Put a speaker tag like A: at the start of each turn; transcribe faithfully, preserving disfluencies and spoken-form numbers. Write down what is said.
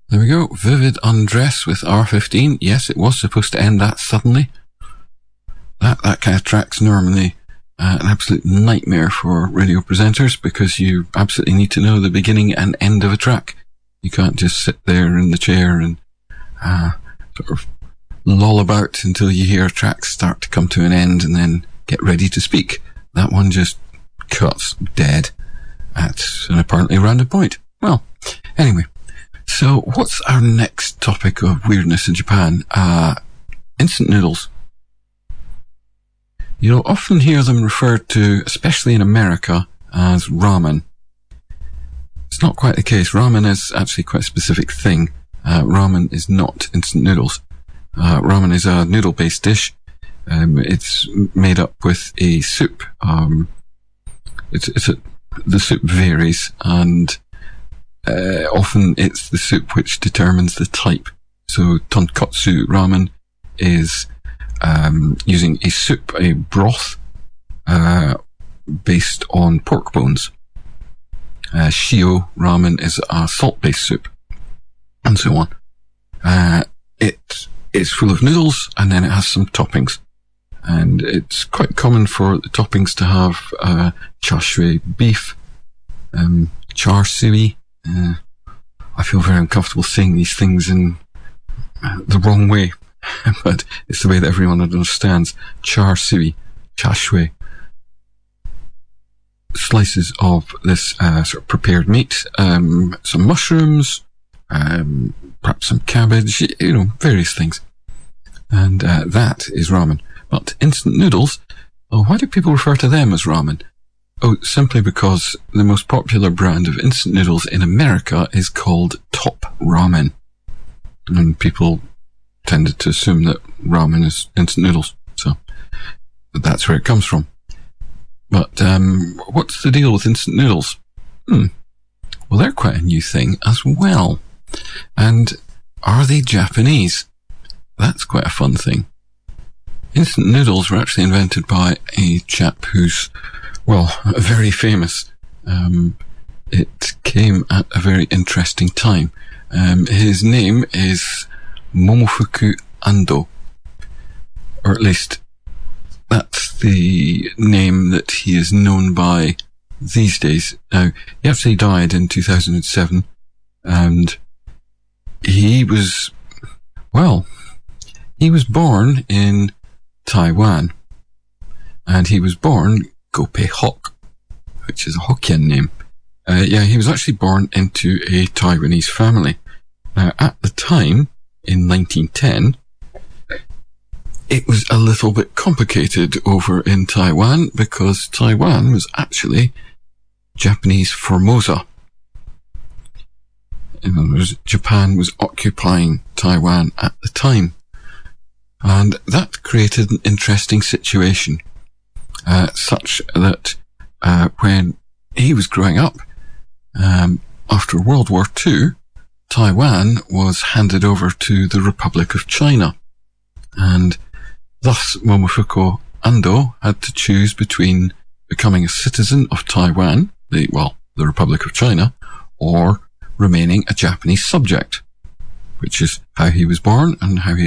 A: There we go. Vivid Undress with R fifteen. Yes, it was supposed to end that suddenly. That, that kind of track's normally uh, an absolute nightmare for radio presenters because you absolutely need to know the beginning and end of a track. You can't just sit there in the chair and uh, sort of loll about until you hear a track start to come to an end and then get ready to speak. That one just cuts dead at an apparently random point. Well, anyway. So what's our next topic of weirdness in Japan? Uh, instant noodles. You'll often hear them referred to, especially in America, as ramen. It's not quite the case. Ramen is actually quite a specific thing. Uh, ramen is not instant noodles. Uh, ramen is a noodle-based dish. Um, it's made up with a soup. Um, it's, it's a, the soup varies, and uh, often it's the soup which determines the type. So tonkotsu ramen is um, using a soup, a broth, uh, based on pork bones. Uh, shio ramen is a salt-based soup, and so on. Uh, it is full of noodles, and then it has some toppings. And it's quite common for the toppings to have uh, chashui beef, um, char siu. Uh, I feel very uncomfortable saying these things in uh, the wrong way, but it's the way that everyone understands. Char siu, chashui. Slices of this uh, sort of prepared meat, um, some mushrooms, um, perhaps some cabbage, you know, various things. And uh, that is ramen. But instant noodles, oh, why do people refer to them as ramen? Oh, simply because the most popular brand of instant noodles in America is called Top Ramen. And people tended to assume that ramen is instant noodles. So that's where it comes from. But um, what's the deal with instant noodles? Hmm. Well, they're quite a new thing as well. And are they Japanese? That's quite a fun thing. Instant noodles were actually invented by a chap who's, well, very famous. Um, it came at a very interesting time. Um, his name is Momofuku Ando, or at least that's the name that he is known by these days. Now, he actually died in two thousand seven, and he was, well, he was born in Taiwan, and he was born Gope Hok, which is a Hokkien name. Uh, yeah, he was actually born into a Taiwanese family. Now, at the time, in nineteen ten, it was a little bit complicated over in Taiwan because Taiwan was actually Japanese Formosa. In other words, Japan was occupying Taiwan at the time. And that created an interesting situation, uh, such that uh, when he was growing up, um, after World War Two, Taiwan was handed over to the Republic of China. And thus, Momofuku Ando had to choose between becoming a citizen of Taiwan, the, well, the Republic of China, or remaining a Japanese subject, which is how he was born and how he